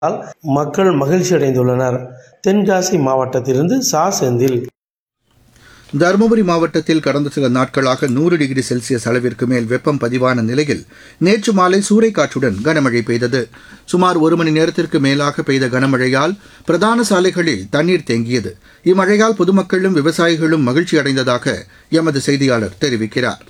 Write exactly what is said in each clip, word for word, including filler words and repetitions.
மக்கள் மகிழ்ச்சி அடைந்துள்ளனர். தென்காசி மாவட்டத்திலிருந்து சா செந்தில். தருமபுரி மாவட்டத்தில் கடந்த சில நாட்களாக நூறு டிகிரி செல்சியஸ் அளவிற்கு மேல் வெப்பம் பதிவான நிலையில் நேற்று மாலை சூறைக்காற்றுடன் கனமழை பெய்தது. சுமார் ஒரு மணி நேரத்திற்கு மேலாக பெய்த கனமழையால் பிரதான சாலைகளில் தண்ணீர் தேங்கியது. இம்மழையால் பொதுமக்களும் விவசாயிகளும் மகிழ்ச்சி அடைந்ததாக எமது செய்தியாளர் தெரிவிக்கிறார்.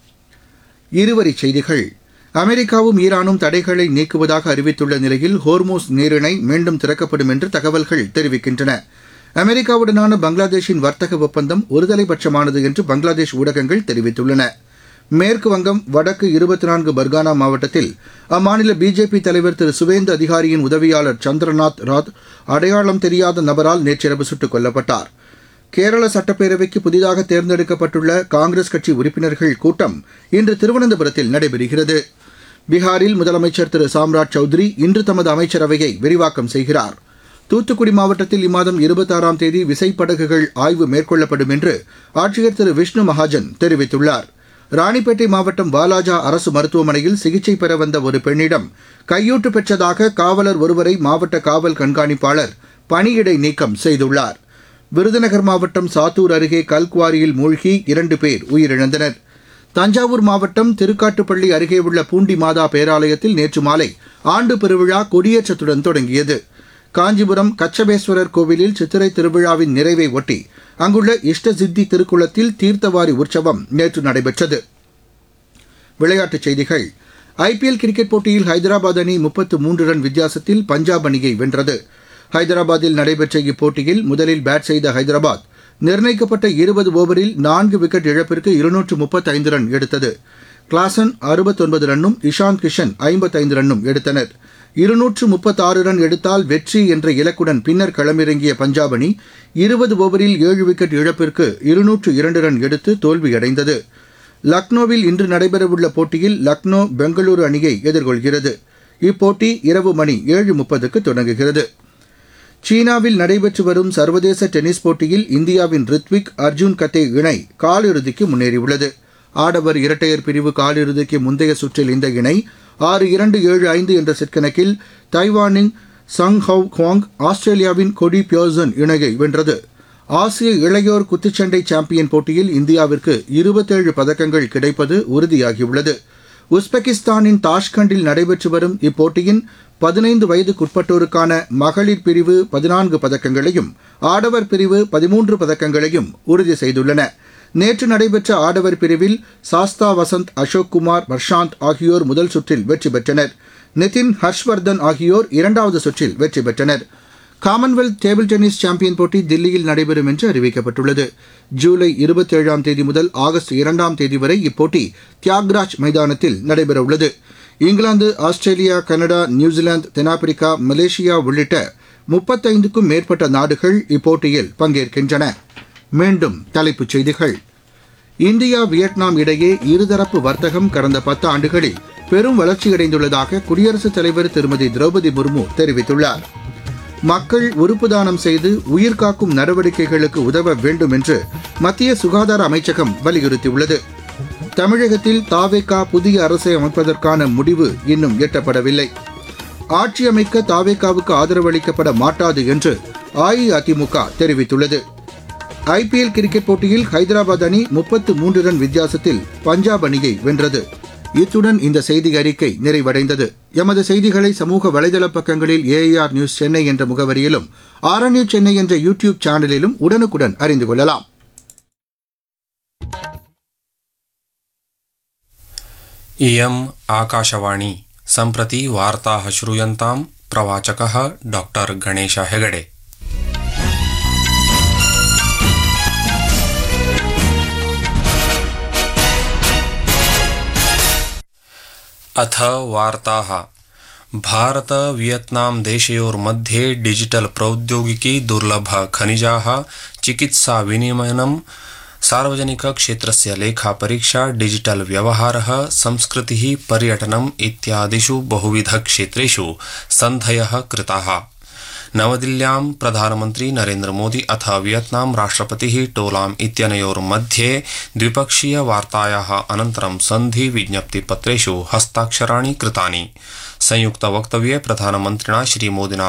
இருவரிச் செய்திகள். அமெரிக்காவும் ஈரானும் தடைகளை நீக்குவதாக அறிவித்துள்ள நிலையில் ஹோர்மூஸ் நீரிணை மீண்டும் திறக்கப்படும் என்று தகவல்கள் தெரிவிக்கின்றன. அமெரிக்காவுடனான பங்களாதேஷின் வர்த்தக ஒப்பந்தம் ஒருதலைபட்சமானது என்று பங்களாதேஷ் ஊடகங்கள் தெரிவித்துள்ளன. மேற்கு வங்கம் வடக்கு இருபத்தி நான்கு பர்கானா மாவட்டத்தில் அம்மாநில பிஜேபி தலைவர் திரு சுவேந்து அதிகாரியின் உதவியாளர் சந்திரநாத் ராத் அடையாளம் தெரியாத நபரால் நேற்றிரவு சுட்டுக் கொல்லப்பட்டார். கேரள சட்டப்பேரவைக்கு புதிதாக தேர்ந்தெடுக்கப்பட்டுள்ள காங்கிரஸ் கட்சி உறுப்பினர்கள் கூட்டம் இன்று திருவனந்தபுரத்தில் நடைபெறுகிறது. பீகாரில் முதலமைச்சர் திரு சாம்ராஜ் சௌத்ரி இன்று தமது அமைச்சரவையை விரிவாக்கம் செய்கிறார். தூத்துக்குடி மாவட்டத்தில் இம்மாதம் இருபத்தாறாம் தேதி விசைப்படகுகள் ஆய்வு மேற்கொள்ளப்படும் என்று ஆட்சியர் திரு விஷ்ணு மகாஜன் தெரிவித்துள்ளார். ராணிப்பேட்டை மாவட்டம் வாலாஜா அரசு மருத்துவமனையில் சிகிச்சை பெற வந்த ஒரு பெண்ணிடம் கையூட்டு பெற்றதாக காவலர் ஒருவரை மாவட்ட காவல் கண்காணிப்பாளர் பணியிடை நீக்கம் செய்துள்ளார். விருதுநகர் மாவட்டம் சாத்தூர் அருகே கல்குவாரியில் மூழ்கி இரண்டு பேர் உயிரிழந்தனர். தஞ்சாவூர் மாவட்டம் திருக்காட்டுப்பள்ளி அருகே உள்ள பூண்டி மாதா பேராலயத்தில் நேற்று மாலை ஆண்டு பெருவிழா கொடியேற்றத்துடன் தொடங்கியது. காஞ்சிபுரம் கச்சபேஸ்வரர் கோவிலில் சித்திரை திருவிழாவின் நிறைவை ஒட்டி அங்குள்ள இஷ்ட சித்தி திருக்குளத்தில் தீர்த்தவாரி உற்சவம் நேற்று நடைபெற்றது. விளையாட்டுச் செய்திகள். ஐபிஎல் கிரிக்கெட் போட்டியில் ஹைதராபாத் அணி முப்பத்து மூன்று ரன் வித்தியாசத்தில் பஞ்சாப் அணியை வென்றது. ஹைதராபாத்தில் நடைபெற்ற இப்போட்டியில் முதலில் பேட் செய்த ஹைதராபாத் நிர்ணயிக்கப்பட்ட இருபது ஓவரில் நான்கு விக்கெட் இழப்பிற்கு இருநூற்று முப்பத்தைந்து ரன் எடுத்தது. கிளாசன் அறுபத்தொன்பது ரன்னும் இஷாந்த் கிஷன் ஐம்பத்தைந்து ரன்னும் எடுத்தனர். இருநூற்று முப்பத்தாறு ரன் எடுத்தால் வெற்றி என்ற இலக்குடன் பின்னர் களமிறங்கிய பஞ்சாப் அணி இருபது ஓவரில் ஏழு விக்கெட் இழப்பிற்கு இருநூற்று இரண்டு ரன் எடுத்து தோல்வியடைந்தது. லக்னோவில் இன்று நடைபெறவுள்ள போட்டியில் லக்னோ பெங்களூரு அணியை எதிர்கொள்கிறது. இப்போட்டி இரவு மணி ஏழு முப்பதுக்கு தொடங்குகிறது. சீனாவில் நடைபெற்று வரும் சர்வதேச டென்னிஸ் போட்டியில் இந்தியாவின் ரித்விக் அர்ஜுன் கத்தே இணை காலிறுதிக்கு முன்னேறியுள்ளது. ஆடவர் இரட்டையர் பிரிவு காலிறுதிக்கு முந்தைய சுற்றில் இந்த இணை ஆறு இரண்டு ஏழு ஐந்து என்ற செட் கணக்கில் தைவானின் சங் ஹவ் குவாங் ஆஸ்திரேலியாவின் கொடி பியர்சன் இணையை வென்றது. ஆசிய இளையோர் குத்துச்சண்டை சாம்பியன் போட்டியில் இந்தியாவிற்கு இருபத்தேழு பதக்கங்கள் கிடைப்பது உறுதியாகியுள்ளது. உஸ்பெகிஸ்தானின் தாஷ்கண்டில் நடைபெற்று வரும் இப்போட்டியின் பதினைந்து வயதுக்குட்பட்டோருக்கான மகளிர் பிரிவு பதினான்கு பதக்கங்களையும் ஆடவர் பிரிவு பதிமூன்று பதக்கங்களையும் உறுதி செய்துள்ளன. நேற்று நடைபெற்ற ஆடவர் பிரிவில் சாஸ்தா வசந்த், அசோக் குமார், வர்ஷாந்த் ஆகியோர் முதல் சுற்றில் வெற்றி பெற்றனர். நிதின், ஹர்ஷ்வர்தன் ஆகியோர் இரண்டாவது சுற்றில் வெற்றி பெற்றனர். காமன்வெல்த் டேபிள் டென்னிஸ் சாம்பியன் போட்டி தில்லியில் நடைபெறும் என்று அறிவிக்கப்பட்டுள்ளது. ஜூலை இருபத்தேழாம் தேதி முதல் ஆகஸ்ட் இரண்டாம் தேதி வரை இப்போட்டி தியாக்ராஜ் மைதானத்தில் நடைபெறவுள்ளது. இங்கிலாந்து, ஆஸ்திரேலியா, கனடா, நியூசிலாந்து, தென்னாப்பிரிக்கா, மலேசியா உள்ளிட்ட முப்பத்தைந்துக்கும் மேற்பட்ட நாடுகள் இப்போட்டியில் பங்கேற்கின்றன. மீண்டும் தலைப்புச் செய்திகள். இந்தியா வியட்நாம் இடையே இருதரப்பு வர்த்தகம் கடந்த பத்து ஆண்டுகளில் பெரும் வளர்ச்சியடைந்துள்ளதாக குடியரசுத் தலைவர் திருமதி திரௌபதி முர்மு தெரிவித்துள்ளார். மக்கள் உறுப்பு தானம் செய்து உயிர்காக்கும் நடவடிக்கைகளுக்கு உதவ வேண்டும் என்று மத்திய சுகாதார அமைச்சகம் வலியுறுத்தியுள்ளது. தமிழகத்தில் தாவேகா புதிய அரசை அமைப்பதற்கான முடிவு இன்னும் எட்டப்படவில்லை. ஆட்சி அமைக்க தாவேகாவுக்கு ஆதரவு அளிக்கப்பட மாட்டாது என்று அஇஅதிமுக தெரிவித்துள்ளது. ஐபிஎல் கிரிக்கெட் போட்டியில் ஹைதராபாத் அணி முப்பத்து மூன்று ரன் வித்தியாசத்தில் பஞ்சாப் அணியை வென்றது. இத்துடன் இந்த செய்தி அறிக்கை நிறைவடைந்தது. எமது செய்திகளை சமூக வலைதள பக்கங்களில் ஏஐஆர் நியூஸ் சென்னை என்ற முகவரியிலும் ஆர்என்யூ சென்னை என்ற யூடியூப் சேனலிலும் உடனுக்குடன் அறிந்து கொள்ளலாம். इयम् आकाशवाणी सम्प्रति वार्ताः श्रूयन्ताम् प्रवाचकः डॉक्टर गणेश हेगडे। अथ वार्ताः। भारत वियतनाम देशयोर्मध्ये डिजिटल प्रौद्योगिकी दुर्लभ खनिजाः चिकित्सा विनिमयनं सार्वजनिक क्षेत्रस्य लेखापरीक्षा डिजिटल व्यवहारः संस्कृतिः पर्यटनम् इत्यादिषु बहुविध क्षेत्रेषु सन्धयः कृताः। नवदिल्ल्यां प्रधानमन्त्री नरेन्द्र मोदी अथ वियतनाम राष्ट्रपतिः टोलाम इत्यनयोर्मध्ये द्विपक्षीय वार्तायाः अनन्तरं सन्धि विज्ञप्तिपत्रेषु हस्ताक्षराणि कृतानि। संयुक्त वक्तव्ये प्रधानमन्त्रिणा श्रीमोदिना